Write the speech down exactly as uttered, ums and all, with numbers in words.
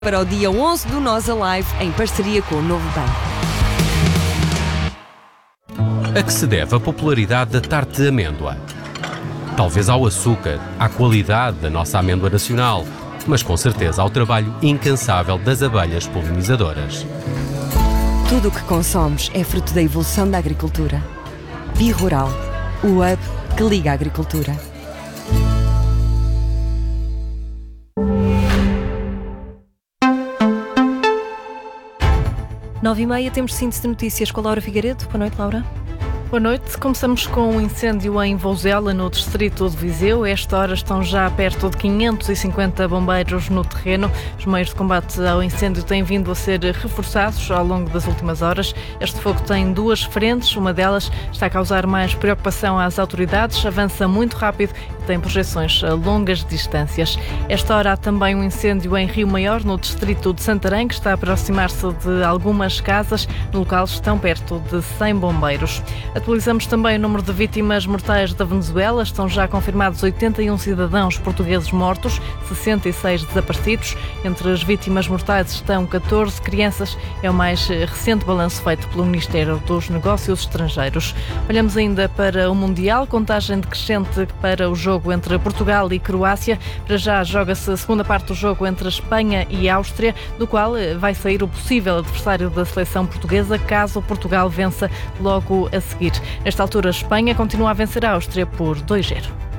para o dia onze do Nós Alive, em parceria com o Novo Banco. A que se deve a popularidade da tarte de amêndoa? Talvez ao açúcar, à qualidade da nossa amêndoa nacional, mas com certeza ao trabalho incansável das abelhas polinizadoras. Tudo o que consomos é fruto da evolução da agricultura. Bi-Rural, o hub que liga a agricultura. Nove e meia temos síntese de notícias com a Laura Figueiredo. Boa noite, Laura. Boa noite. Começamos com um incêndio em Vouzela, no distrito de Viseu. A esta hora estão já perto de quinhentos e cinquenta bombeiros no terreno. Os meios de combate ao incêndio têm vindo a ser reforçados ao longo das últimas horas. Este fogo tem duas frentes. Uma delas está a causar mais preocupação às autoridades. Avança muito rápido e tem projeções a longas distâncias. Esta hora há também um incêndio em Rio Maior, no distrito de Santarém, que está a aproximar-se de algumas casas. No local estão perto de cem bombeiros. Atualizamos também o número de vítimas mortais da Venezuela. Estão já confirmados oitenta e um cidadãos portugueses mortos, sessenta e seis desaparecidos. Entre as vítimas mortais estão catorze crianças. É o mais recente balanço feito pelo Ministério dos Negócios Estrangeiros. Olhamos ainda para o Mundial. Contagem decrescente para o jogo entre Portugal e Croácia. Para já joga-se a segunda parte do jogo entre Espanha e Áustria, do qual vai sair o possível adversário da seleção portuguesa caso Portugal vença logo a seguir. Nesta altura, a Espanha continua a vencer a Áustria por dois a zero.